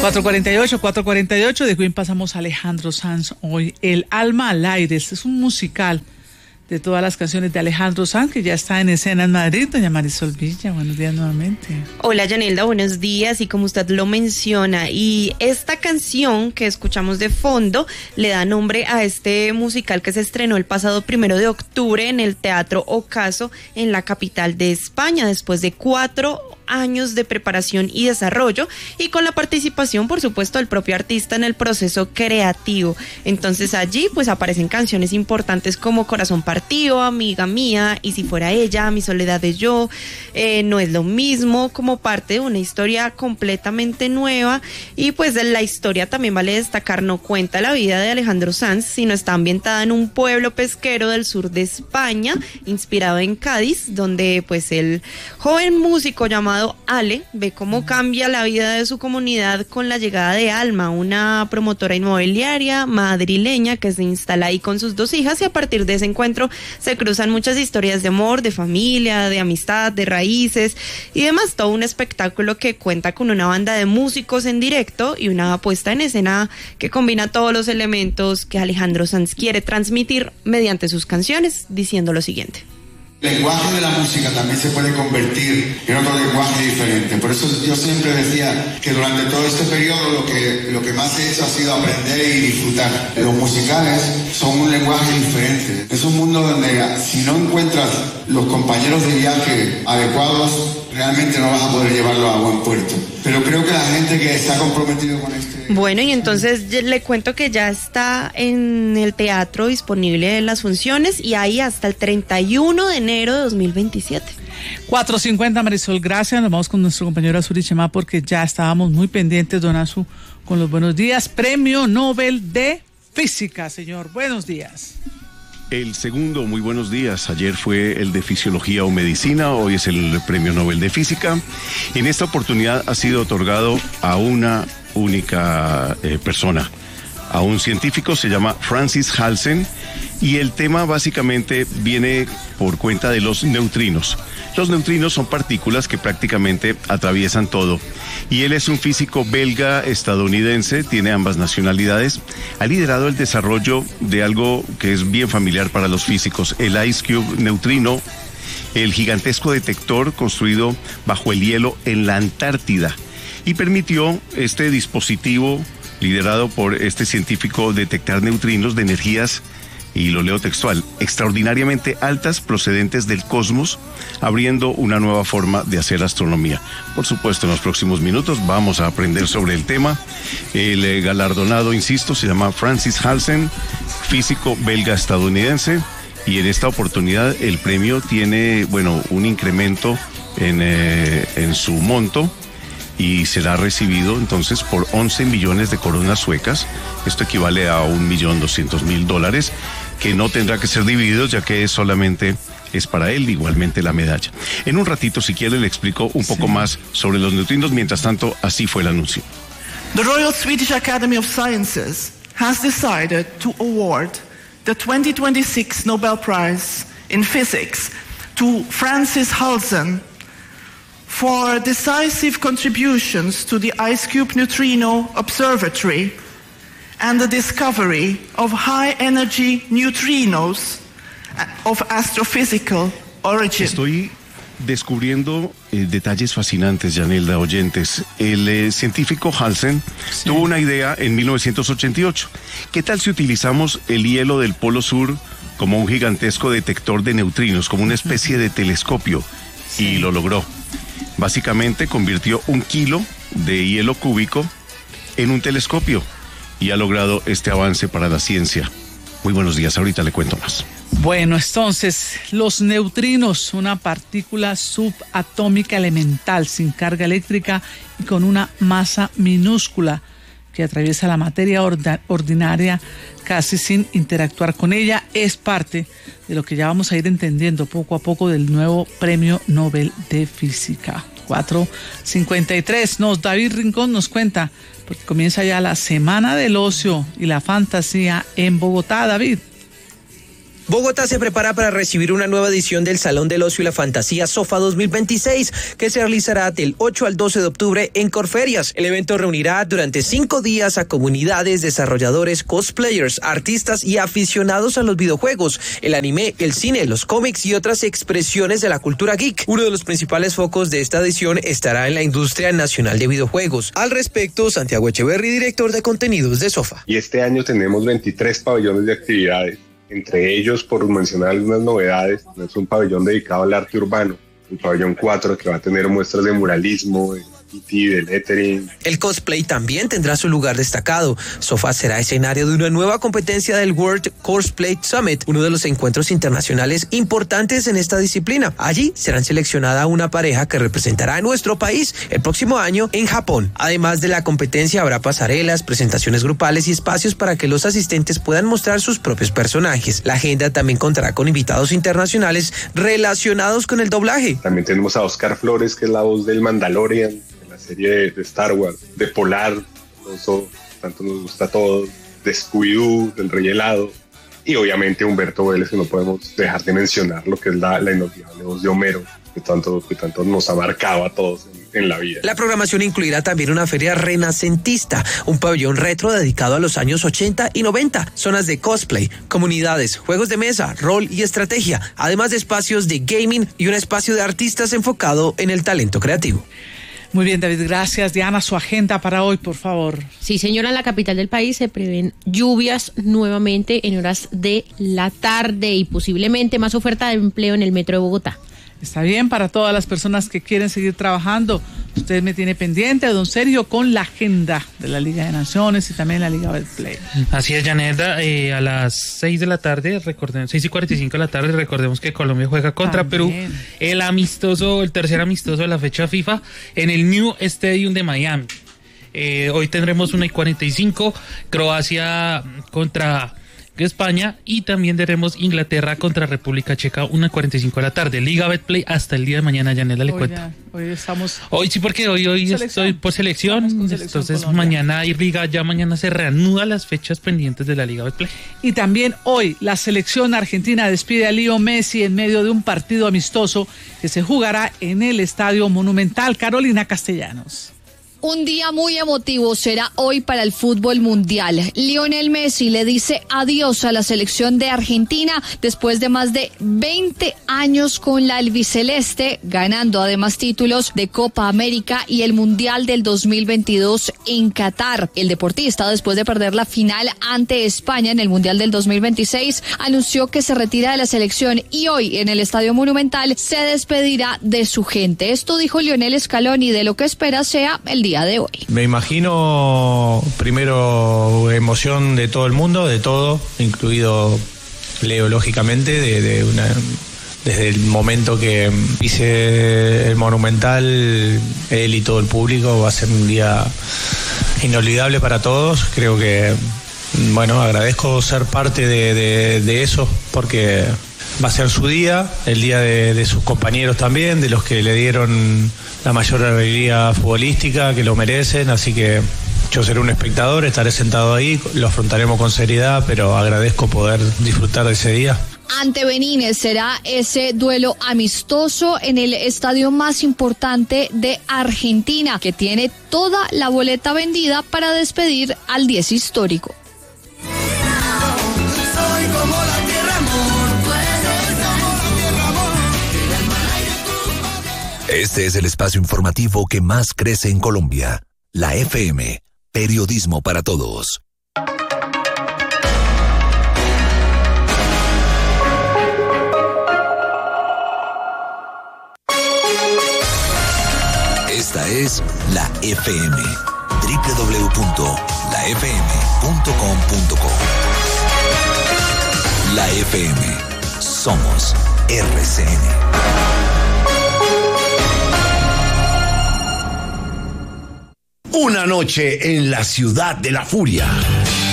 4:48, de Queen pasamos a Alejandro Sanz hoy. El alma al aire, este es un musical de todas las canciones de Alejandro Sanz, que ya está en escena en Madrid. Doña Marisol Villa, buenos días nuevamente. Hola Yanelda, buenos días, y como usted lo menciona, y esta canción que escuchamos de fondo le da nombre a este musical que se estrenó el pasado 1 de octubre en el Teatro Ocaso en la capital de España, después de 4 años de preparación y desarrollo, y con la participación, por supuesto, del propio artista en el proceso creativo. Entonces allí pues aparecen canciones importantes como Corazón Partido, Amiga Mía, Y si fuera ella, Mi soledad de yo, No es lo mismo, como parte de una historia completamente nueva. Y pues la historia, también vale destacar, no cuenta la vida de Alejandro Sanz, sino está ambientada en un pueblo pesquero del sur de España, inspirado en Cádiz, donde pues el joven músico llamado Ale ve cómo cambia la vida de su comunidad con la llegada de Alma, una promotora inmobiliaria madrileña que se instala ahí con sus 2 hijas, y a partir de ese encuentro se cruzan muchas historias de amor, de familia, de amistad, de raíces y demás. Todo un espectáculo que cuenta con una banda de músicos en directo y una puesta en escena que combina todos los elementos que Alejandro Sanz quiere transmitir mediante sus canciones, diciendo lo siguiente. El lenguaje de la música también se puede convertir en otro lenguaje diferente. Por eso yo siempre decía que durante todo este periodo lo que más he hecho ha sido aprender y disfrutar. Los musicales son un lenguaje diferente. Es un mundo donde si no encuentras los compañeros de viaje adecuados, realmente no vas a poder llevarlo a buen puerto. Pero creo que la gente que se ha comprometido con este... Bueno, y entonces le cuento que ya está en el teatro disponible en las funciones, y ahí hasta el 31 de enero de 2027. 4:50, Marisol, gracias. Nos vamos con nuestro compañero Azuri Chema, porque ya estábamos muy pendientes, don Azu, con los buenos días. Premio Nobel de Física, señor. Buenos días. El segundo, muy buenos días. Ayer fue el de Fisiología o Medicina, hoy es el Premio Nobel de Física. En esta oportunidad ha sido otorgado a una única persona, a un científico, se llama Francis Halsen, y el tema básicamente viene por cuenta de los neutrinos. Los neutrinos son partículas que prácticamente atraviesan todo, y él es un físico belga estadounidense, tiene ambas nacionalidades. Ha liderado el desarrollo de algo que es bien familiar para los físicos, el Ice Cube neutrino, el gigantesco detector construido bajo el hielo en la Antártida, y permitió este dispositivo liderado por este científico detectar neutrinos de energías, y lo leo textual, extraordinariamente altas procedentes del cosmos, abriendo una nueva forma de hacer astronomía. Por supuesto, en los próximos minutos vamos a aprender sobre el tema. El galardonado, insisto, se llama Francis Halsen, físico belga estadounidense, y en esta oportunidad el premio tiene, un incremento en su monto, y será recibido entonces por 11 millones de coronas suecas. Esto equivale a $1.200.000, que no tendrá que ser dividido, ya que solamente es para él, igualmente la medalla. En un ratito, si quiere, le explico un poco más sobre los neutrinos. Mientras tanto, así fue el anuncio. The Royal Swedish Academy of Sciences has decided to award the 2026 Nobel Prize in Physics to Francis Halsen for decisive contributions to the IceCube Neutrino Observatory and the discovery of high-energy neutrinos of astrophysical origin. Estoy descubriendo detalles fascinantes, Yanelda, oyentes. El científico Halsen tuvo una idea en 1988. ¿Qué tal si utilizamos el hielo del Polo Sur como un gigantesco detector de neutrinos, como una especie de telescopio? Y lo logró. Básicamente convirtió 1 kilo de hielo cúbico en un telescopio, y ha logrado este avance para la ciencia. Muy buenos días, ahorita le cuento más. Bueno, entonces, los neutrinos, una partícula subatómica elemental sin carga eléctrica y con una masa minúscula que atraviesa la materia ordinaria casi sin interactuar con ella, es parte de lo que ya vamos a ir entendiendo poco a poco del nuevo Premio Nobel de Física. 4:53, David Rincón nos cuenta, porque comienza ya la Semana del Ocio y la Fantasía en Bogotá. David. Bogotá se prepara para recibir una nueva edición del Salón del Ocio y la Fantasía SOFA 2026, que se realizará del 8 al 12 de octubre en Corferias. El evento reunirá durante 5 días a comunidades, desarrolladores, cosplayers, artistas y aficionados a los videojuegos, el anime, el cine, los cómics y otras expresiones de la cultura geek. Uno de los principales focos de esta edición estará en la industria nacional de videojuegos. Al respecto, Santiago Echeverry, director de contenidos de SOFA. Y este año tenemos 23 pabellones de actividades. Entre ellos, por mencionar algunas novedades, es un pabellón dedicado al arte urbano, el pabellón 4, que va a tener muestras de muralismo, de graffiti, de lettering. El cosplay también tendrá su lugar destacado. SOFA será escenario de una nueva competencia del World Cosplay Summit, uno de los encuentros internacionales importantes en esta disciplina. Allí serán seleccionada una pareja que representará a nuestro país el próximo año en Japón. Además de la competencia, habrá pasarelas, presentaciones grupales y espacios para que los asistentes puedan mostrar sus propios personajes. La agenda también contará con invitados internacionales relacionados con el doblaje. También tenemos a Oscar Flores, que es la voz del Mandalorian, serie de Star Wars, de Polar, eso tanto nos gusta a todos, de Scooby-Doo, del Rey Helado, y obviamente Humberto Vélez, que no podemos dejar de mencionar, lo que es la inolvidable voz de Homero, que tanto nos ha marcado a todos en la vida. La programación incluirá también una feria renacentista, un pabellón retro dedicado a los años 80 y 90, zonas de cosplay, comunidades, juegos de mesa, rol y estrategia, además de espacios de gaming y un espacio de artistas enfocado en el talento creativo. Muy bien, David, gracias. Diana, su agenda para hoy, por favor. Sí, señora, en la capital del país se prevén lluvias nuevamente en horas de la tarde y posiblemente más oferta de empleo en el metro de Bogotá. Está bien para todas las personas que quieren seguir trabajando. Usted me tiene pendiente, don Sergio, con la agenda de la Liga de Naciones y también la Liga Betplay. Así es, Yaneda, a las 6 de la tarde, 6:45 de la tarde, recordemos que Colombia juega contra Perú, el tercer amistoso de la fecha FIFA en el New Stadium de Miami. Hoy tendremos 1:45, Croacia contra España, y también tenemos Inglaterra contra República Checa, 1:45 de la tarde. Liga Betplay hasta el día de mañana, Yanela, le cuento. Hoy sí, porque hoy estoy por selección, entonces Colombia. Mañana hay Liga, ya mañana se reanudan las fechas pendientes de la Liga Betplay. Y también hoy la selección argentina despide a Leo Messi en medio de un partido amistoso que se jugará en el Estadio Monumental. Carolina Castellanos. Un día muy emotivo será hoy para el fútbol mundial. Lionel Messi le dice adiós a la selección de Argentina después de más de 20 años con la albiceleste, ganando además títulos de Copa América y el Mundial del 2022 en Qatar. El deportista, después de perder la final ante España en el Mundial del 2026, anunció que se retira de la selección y hoy en el Estadio Monumental se despedirá de su gente. Esto dijo Lionel Scaloni de lo que espera sea el día de hoy. Me imagino primero emoción de todo el mundo, de todo, incluido Leo, lógicamente, desde el momento que hice el Monumental, él y todo el público, va a ser un día inolvidable para todos. Creo que, agradezco ser parte de eso, porque va a ser su día, el día de sus compañeros también, de los que le dieron la mayor alegría futbolística, que lo merecen, así que yo seré un espectador, estaré sentado ahí, lo afrontaremos con seriedad, pero agradezco poder disfrutar de ese día. Ante Benín será ese duelo amistoso en el estadio más importante de Argentina, que tiene toda la boleta vendida para despedir al 10 histórico. Este es el espacio informativo que más crece en Colombia. La FM, periodismo para todos. Esta es La FM, www.lafm.com.co. La FM, somos RCN. Una noche en la ciudad de la furia.